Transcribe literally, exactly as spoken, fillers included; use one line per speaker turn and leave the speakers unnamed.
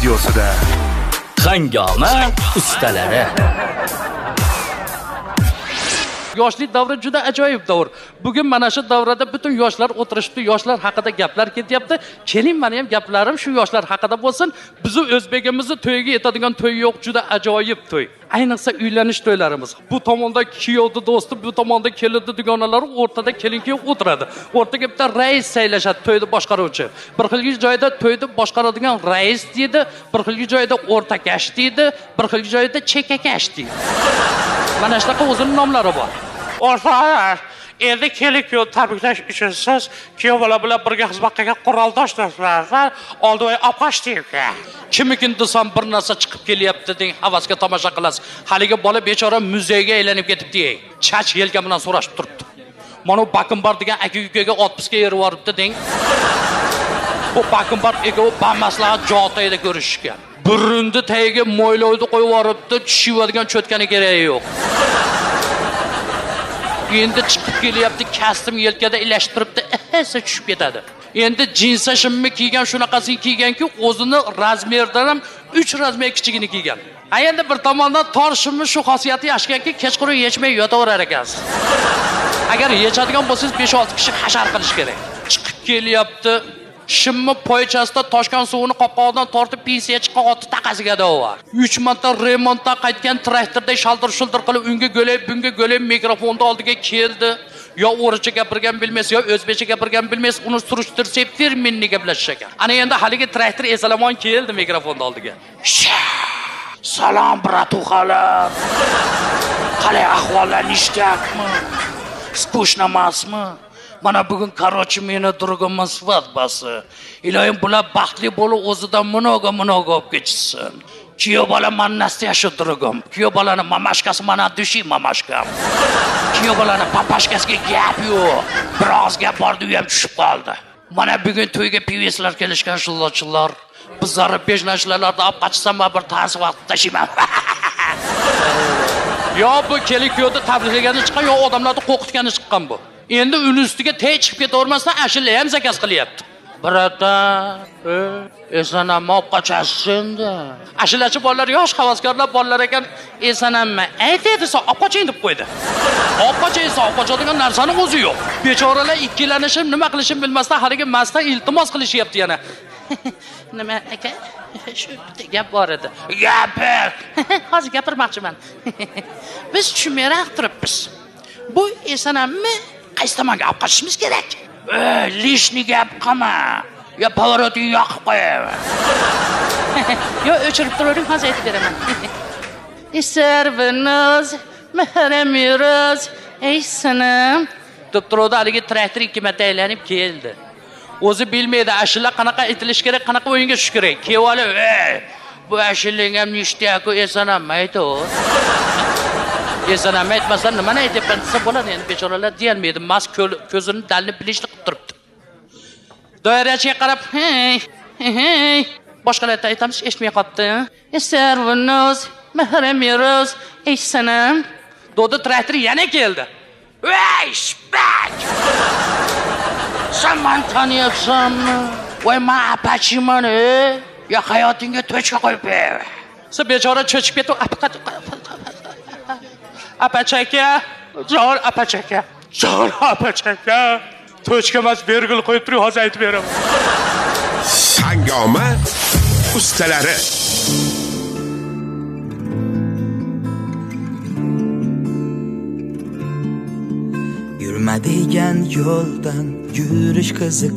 studiosida
Hangoma ustalari.
Yoshlik davri juda ajoyib davr. Bugun mana shu davrada butun yoshlar o'tirishibdi, yoshlar haqida gaplar ketyapti. Keling, meni ham gaplarim shu yoshlar haqida bo'lsin. Bizni o'zbegimizni to'yiga yetadigan to'y yo'q, juda ajoyib to'y. Ayniqsa uylanish to'ylarimiz. Bu tomonda kuyovni do'sti, bu tomonda kelinni dugonalari, o'rtada kelin-kuyov o'tiradi. O'rtaga bitta rais saylashadi, to'yni boshqaruvchi. Bir xilgi joyda to'yni boshqaradigan rais deydi, bir xilgi joyda o'rtakash deydi, bir xilgi joyda chekakash deydi. Mana shunaqa o'zining nomlari bor.
O'rtoqlar, endi kelin-kuyov tabriklash uchun siz kuyov bola bilan birga xizmat qilgan quroldoshlardan oldin opqashdinglar.
Kimikin desam bir narsa chiqib kelyapti deng, havasga tomosha qilasiz. Haligi bola bechora muzeyga aylanib ketibdi, ey. Chach yelka bilan so'rashib turibdi. Mana bu Bakinbar degan aka-ukaga otpuska yerib yoribdi deng. Bu Bakinbar ega bamaslahat jotayda ko'rishgan. Burunni tagiga mo'ylovni qo'yib yoribdi, tushivadigan cho'tkani keragi yo'q. Endi chiqib kelyapti, kastim yelkada ilashib turibdi, esa tushib ketadi. Endi jinsa shimni kiygan, shunaqasini kiyganki, o'zini razmerdan ham uch razmer kichigini kiygan. Ha endi bir tomondan tor shimni shu xosiyati yaxshiganki, kechqurun yechmay yotaverar ekansiz. Agar yechadigan bo'lsangiz besh olti kishi hashar qilish kerak. Chiqib kelyapti, shimni poychasida toshgan suvini qopqog'idan tortib pensiya chiqqan otni taqasiga da'var. uch marta remontdan qaytgan traktorday shaldir-shuldir qilib unga go'lay, bunga go'lay mikrofonni oldiga keldi. Yo o'rischa gapirgan bilmas, yo o'zbekcha gapirgan bilmas, uni surishtirsak terminni gaplashish ekan. Ana endi haligi traktor esalamon keldi mikrofonni oldiga.
Salom bratuxalar. Qalay ahvollar nishtakmi?
Skushna emasmi? Mana bugun qarochi meni durg'imman sifat basi. Iloyim bular baxtli bo'lib o'zidan munoga munoga olib ketsin. Kuyov bola mannasda yashab durg'im. Kuyov bolani mamashkasi mana dushi mamashkam. Kuyov bolani papashkasiga gap yo'q. Biroz gap bordi, u ham tushib qoldi. Mana bugun to'yga piveslar kelishgan shullochilar. Bizlarni pejlashlarlarda olib qochsam bir tansi vaqt tashiyman. Yo bu kelin-kuyovni tabriklagani chiqqan, yo odamlarni qo'rqitgani chiqqan bu. Endi uni ustiga tey chiqib ketavermasdan ashula ham zakaz qilyapti. Birata, esanam olib qochasizda. Ashulachi bolalar yosh havaskorlar bolalar ekan, esanamma. Aytadi, "Sen olib qoching" deb qo'ydi. Olib qoching, sen olib qochadigan narsani o'zi yo'q. Bechoralar ikkilanishib, nima qilishini bilmasdan haligi masda iltimos qilishyapti yana. Nima aka? Shu bitta gap bor edi. Gapir. Hozir gapirmoqchiman. Biz tushunmayroq turibmiz. Bu esanammi? Qaysi tomonga olib qochishimiz kerak? Ey, lishni gap qilma. Yo pavorotni yoqib qo'yaman. Yo o'chirib turavering, hozir aytib beraman. Servinoz, mehramiroz, ey sanam. Deb turuvdi, haligi traktor ikki marta aylanib keldi. O'zi bilmaydi, ashula qanaqa aytilish kerak, qanaqa o'yinga tushish kerak. Kevali, ey, bu ashulang ham nishtaku esanam aytadi. Esanam aytmasa nimani aytyapman desa bo'ladi, endi bechoralar deyolmaydi, mas ko'zini dalni bilishni qilib turibdi. Doirachiga qarab, hey, hey, boshqalarga aytamiz, eshitmay qolibdi. Servinoz, mehramiroz, ey sanam. Dodi traktor yana keldi. Ey, shpak! Sen meni taniyapsanmi? Voy, men apachiman, ey. Ya hayotingga to'chqa qo'yib ber. Sen bechora cho'chib ketib, apachaka, jon apachaka, jon apachaka. To'chqa emas, vergul qo'yib turing, hozir aytib beraman.
Hangoma ustalari.
Yurma degan yo'ldan yurish qiziq.